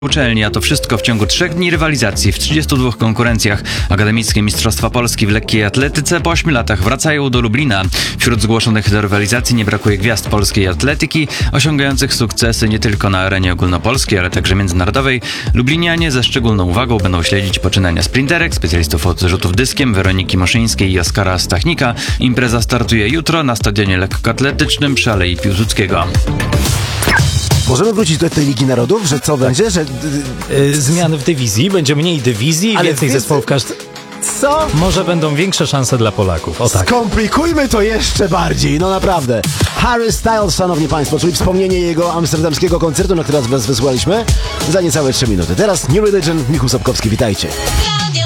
uczelni, a to wszystko w ciągu 3 dni rywalizacji w 32 konkurencjach. Akademickie Mistrzostwa Polski w lekkiej atletyce po 8 latach wracają do Lublina. Wśród zgłoszonych do rywalizacji nie brakuje gwiazd polskiej atletyki, osiągających sukcesy nie tylko na arenie ogólnopolskiej, ale także międzynarodowej. Lublinianie ze szczególną uwagą będą śledzić poczynania sprinterek, specjalistów od rzutów dyskiem, Weroniki Moszyńskiej i Oskara Stachnika. Impreza startuje jutro na stadionie lekkoatletycznym przy Alei Piłsudskiego. Możemy wrócić do tej Ligi Narodów, że co będzie? Że Zmiany w dywizji, będzie mniej dywizji, Ale więcej zespołów co? Może będą większe szanse dla Polaków, o tak. Skomplikujmy to jeszcze bardziej, no naprawdę. Harry Styles, szanowni państwo, czyli wspomnienie jego amsterdamskiego koncertu, na który was wysłaliśmy za niecałe 3 minuty. Teraz New Religion, Michał Sapkowski, witajcie.